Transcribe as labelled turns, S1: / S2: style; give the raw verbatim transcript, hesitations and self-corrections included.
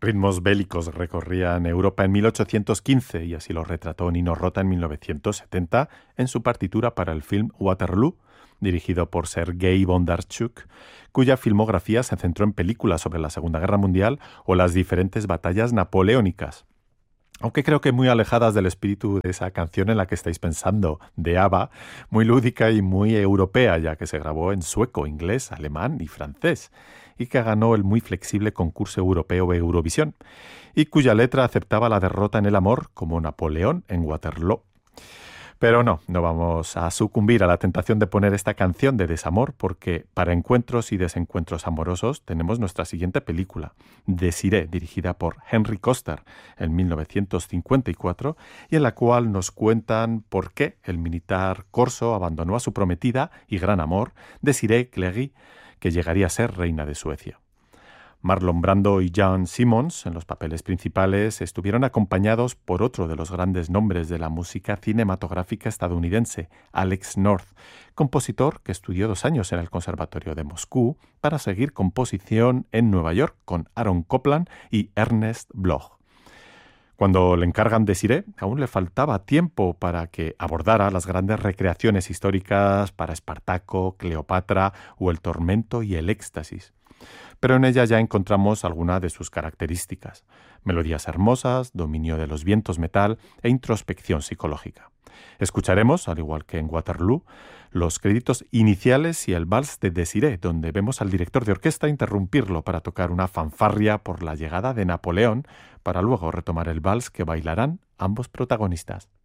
S1: Ritmos bélicos recorrían Europa en mil ochocientos quince y así lo retrató Nino Rota en mil novecientos setenta en su partitura para el film Waterloo, dirigido por Sergei Bondarchuk, cuya filmografía se centró en películas sobre la Segunda Guerra Mundial o las diferentes batallas napoleónicas. Aunque creo que muy alejadas del espíritu de esa canción en la que estáis pensando, de ABBA, muy lúdica y muy europea, ya que se grabó en sueco, inglés, alemán y francés, y que ganó el muy flexible concurso europeo Eurovisión, y cuya letra aceptaba la derrota en el amor como Napoleón en Waterloo. Pero no, no vamos a sucumbir a la tentación de poner esta canción de desamor porque para encuentros y desencuentros amorosos tenemos nuestra siguiente película, Désirée, dirigida por Henry Koster en mil novecientos cincuenta y cuatro y en la cual nos cuentan por qué el militar corso abandonó a su prometida y gran amor, Désirée Cléry, que llegaría a ser reina de Suecia. Marlon Brando y Jan Simmons, en los papeles principales, estuvieron acompañados por otro de los grandes nombres de la música cinematográfica estadounidense, Alex North, compositor que estudió dos años en el Conservatorio de Moscú para seguir composición en Nueva York con Aaron Copland y Ernest Bloch. Cuando le encargan Désirée, aún le faltaba tiempo para que abordara las grandes recreaciones históricas para Espartaco, Cleopatra o El tormento y el éxtasis. Pero en ella ya encontramos algunas de sus características: melodías hermosas, dominio de los vientos metal e introspección psicológica. Escucharemos, al igual que en Waterloo, los créditos iniciales y el vals de Désirée, donde vemos al director de orquesta interrumpirlo para tocar una fanfarria por la llegada de Napoleón, para luego retomar el vals que bailarán ambos protagonistas.